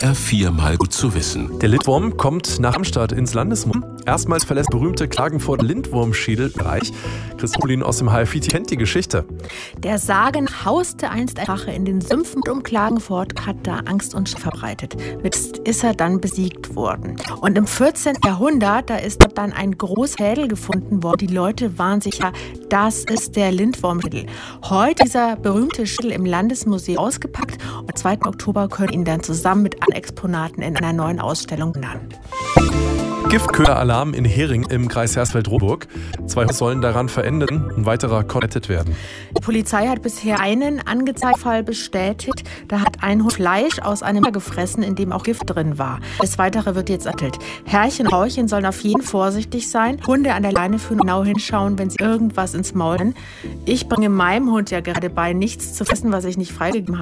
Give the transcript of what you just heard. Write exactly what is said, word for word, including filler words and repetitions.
R vier Mal gut zu wissen. Der Lindwurm kommt nach Darmstadt ins Landesmuseum. Erstmals verlässt berühmte Klagenfurt Lindwurmschädelbereich. Christopholin aus dem H F I T kennt die Geschichte. Der Sagen hauste einst ein Drache in den Sümpfen um Klagenfurt, hat da Angst und Schreck verbreitet. Mit ist er dann besiegt worden. Und im vierzehnten Jahrhundert, da ist dort dann ein Großschädel gefunden worden. Die Leute waren sicher, das ist der Lindwurmschädel. Heute ist dieser berühmte Schädel im Landesmuseum ausgepackt und am zweiten Oktober können ihn dann zusammen mit anderen Exponaten in einer neuen Ausstellung lernen. Giftköder-Alarm in Hering im Kreis Hersfeld-Roburg. Zwei sollen daran verenden, ein weiterer gerettet werden. Die Polizei hat bisher einen Angezeigtfall bestätigt. Da hat ein Hund Fleisch aus einem Messer gefressen, in dem auch Gift drin war. Das Weitere wird jetzt ermittelt. Herrchen und Frauchen sollen auf jeden Fall vorsichtig sein. Hunde an der Leine führen und genau hinschauen, wenn sie irgendwas ins Maul haben. Ich bringe meinem Hund ja gerade bei, nichts zu fressen, was ich nicht freigegeben habe.